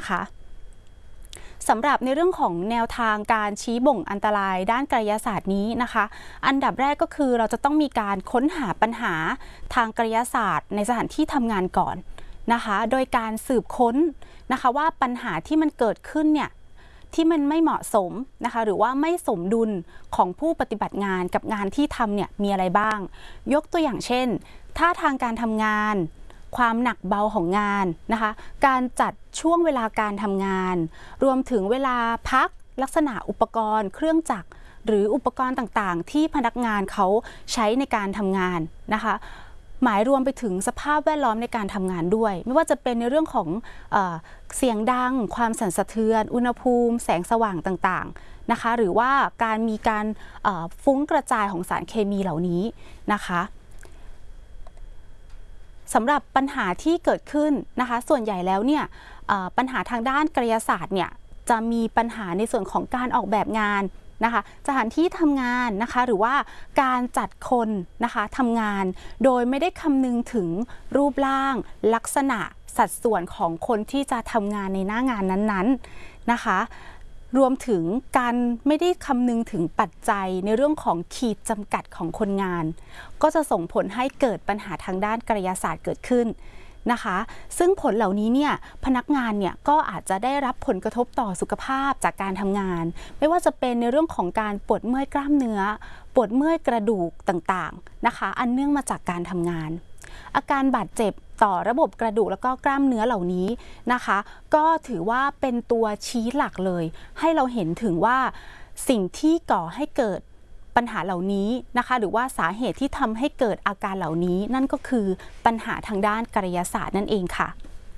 นะคะสำหรับในเรื่องของแนวทางการชี้บ่งอันตรายด้านกายศาสตร์นี้นะคะอันดับแรกก็คือเราจะต้องมีการค้นหาปัญหาทางกายศาสตร์ในสถานที่ทำงานก่อนนะคะโดยการสืบค้นนะคะว่าปัญหาที่มันเกิดขึ้นเนี่ยที่มันไม่เหมาะสมนะคะหรือว่าไม่สมดุลของผู้ปฏิบัติงานกับงานที่ทำเนี่ยมีอะไรบ้างยกตัวอย่างเช่นท่าทางการทำงานความหนักเบาของงานนะคะการจัดช่วงเวลาการทำงานรวมถึงเวลาพักลักษณะอุปกรณ์เครื่องจักรหรืออุปกรณ์ต่างๆที่พนักงานเขาใช้ในการทำงานนะคะหมายรวมไปถึงสภาพแวดล้อมในการทำงานด้วยไม่ว่าจะเป็นในเรื่องของเสียงดังความสั่นสะเทือนอุณหภูมิแสงสว่างต่างๆนะคะหรือว่าการมีการฟุ้งกระจายของสารเคมีเหล่านี้นะคะสำหรับปัญหาที่เกิดขึ้นนะคะส่วนใหญ่แล้วเนี่ยปัญหาทางด้านกายศาสตร์เนี่ยจะมีปัญหาในส่วนของการออกแบบงานนะคะสถานที่ทำงานนะคะหรือว่าการจัดคนนะคะทำงานโดยไม่ได้คำนึงถึงรูปร่างลักษณะสัดส่วนของคนที่จะทำงานในหน้างานนั้นๆนะคะรวมถึงการไม่ได้คำนึงถึงปัจจัยในเรื่องของขีดจำกัดของคนงานก็จะส่งผลให้เกิดปัญหาทางด้านกายศาสตร์เกิดขึ้นนะคะซึ่งผลเหล่านี้เนี่ยพนักงานเนี่ยก็อาจจะได้รับผลกระทบต่อสุขภาพจากการทำงานไม่ว่าจะเป็นในเรื่องของการปวดเมื่อยกล้ามเนื้อปวดเมื่อยกระดูกต่างๆนะคะอันเนื่องมาจากการทำงานอาการบาดเจ็บต่อระบบกระดูกแล้วก็กล้ามเนื้อเหล่านี้นะคะก็ถือว่าเป็นตัวชี้หลักเลยให้เราเห็นถึงว่าสิ่งที่ก่อให้เกิดปัญหาเหล่านี้นะคะหรือว่าสาเหตุที่ทำให้เกิดอาการเหล่านี้นั่นก็คือปัญหาทางด้านกายศาสตร์นั่นเองค่ะ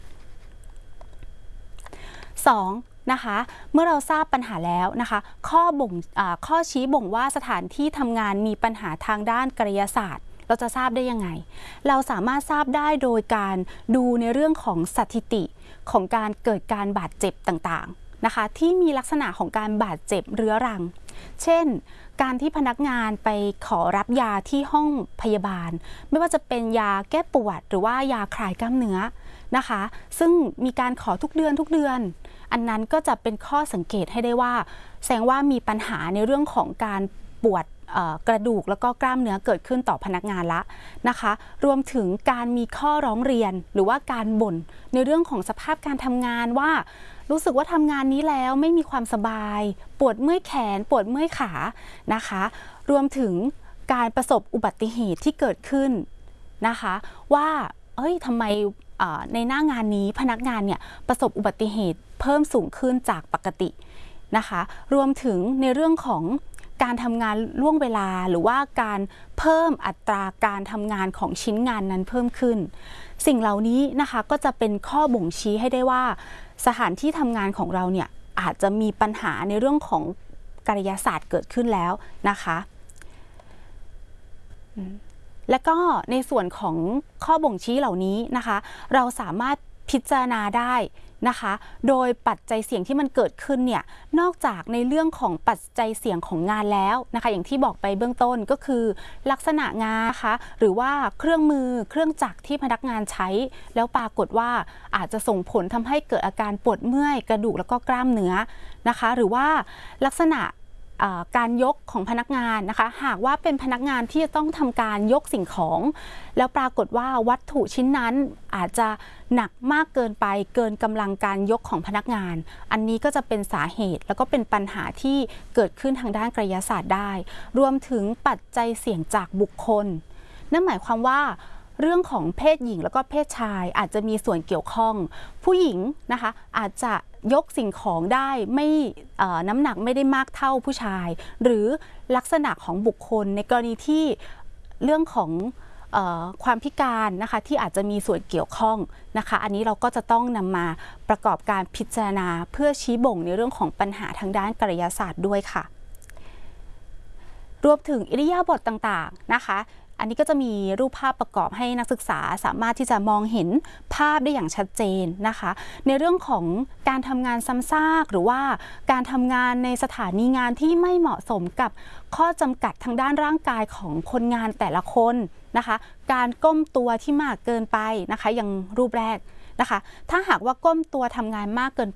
2. นะคะเมื่อเราทราบปัญหาแล้วนะคะข้อชี้บ่งว่าสถานที่ทำงานมีปัญหาทางด้านกายศาสตร์เราจะทราบได้ยังไงเราสามารถทราบได้โดยการดูในเรื่องของสถิติของการเกิดการบาดเจ็บต่างๆนะคะที่มีลักษณะของการบาดเจ็บเรื้อรังเช่นการที่พนักงานไปขอรับยาที่ห้องพยาบาลไม่ว่าจะเป็นยาแก้ปวดหรือว่ายาคลายกล้ามเนื้อนะคะซึ่งมีการขอทุกเดือนอันนั้นก็จะเป็นข้อสังเกตให้ได้ว่าแสดงว่ามีปัญหาในเรื่องของการปวดกระดูกแล้วก็กล้ามเนื้อเกิดขึ้นต่อพนักงานละนะคะรวมถึงการมีข้อร้องเรียนหรือว่าการบ่นในเรื่องของสภาพการทำงานว่ารู้สึกว่าทำงานนี้แล้วไม่มีความสบายปวดเมื่อยแขนปวดเมื่อยขานะคะรวมถึงการประสบอุบัติเหตุที่เกิดขึ้นนะคะว่าทำไมในหน้างานนี้พนักงานเนี่ยประสบอุบัติเหตุเพิ่มสูงขึ้นจากปกตินะคะรวมถึงในเรื่องของการทำงานล่วงเวลาหรือว่าการเพิ่มอัตราการทำงานของชิ้นงานนั้นเพิ่มขึ้นสิ่งเหล่านี้นะคะก็จะเป็นข้อบ่งชี้ให้ได้ว่าสถานที่ทำงานของเราเนี่ยอาจจะมีปัญหาในเรื่องของกายศาสตร์เกิดขึ้นแล้วนะคะและก็ในส่วนของข้อบ่งชี้เหล่านี้นะคะเราสามารถพิจารณาได้นะคะโดยปัจจัยเสี่ยงที่มันเกิดขึ้นเนี่ยนอกจากในเรื่องของปัจจัยเสี่ยงของงานแล้วนะคะอย่างที่บอกไปเบื้องต้นก็คือลักษณะงานนะคะหรือว่าเครื่องมือเครื่องจักรที่พนักงานใช้แล้วปรากฏว่าอาจจะส่งผลทำให้เกิดอาการปวดเมื่อยกระดูกแล้วก็กล้ามเนื้อนะคะหรือว่าลักษณะการยกของพนักงานนะคะหากว่าเป็นพนักงานที่จะต้องทำการยกสิ่งของแล้วปรากฏว่าวัตถุชิ้นนั้นอาจจะหนักมากเกินไปเกินกำลังการยกของพนักงานอันนี้ก็จะเป็นสาเหตุแล้วก็เป็นปัญหาที่เกิดขึ้นทางด้านกายศาสตร์ได้รวมถึงปัจจัยเสี่ยงจากบุคคลนั่นหมายความว่าเรื่องของเพศหญิงแล้วก็เพศชายอาจจะมีส่วนเกี่ยวข้องผู้หญิงนะคะอาจจะยกสิ่งของได้ไม่น้ำหนักไม่ได้มากเท่าผู้ชายหรือลักษณะของบุคคลในกรณีที่เรื่องของความพิการนะคะที่อาจจะมีส่วนเกี่ยวข้องนะคะอันนี้เราก็จะต้องนำมาประกอบการพิจารณาเพื่อชี้บ่งในเรื่องของปัญหาทางด้านกายศาสตร์ด้วยค่ะรวมถึงอิริยาบถต่างๆนะคะอันนี้ก็จะมีรูปภาพประกอบให้นักศึกษาสามารถที่จะมองเห็นภาพได้อย่างชัดเจนนะคะในเรื่องของการทำงานซ้ำซากหรือว่าการทำงานในสถานีงานที่ไม่เหมาะสมกับข้อจำกัดทางด้านร่างกายของคนงานแต่ละคนนะคะการก้มตัวที่มากเกินไปนะคะอย่างรูปแรกนะคะถ้าหากว่าก้มตัวทำงานมากเกิน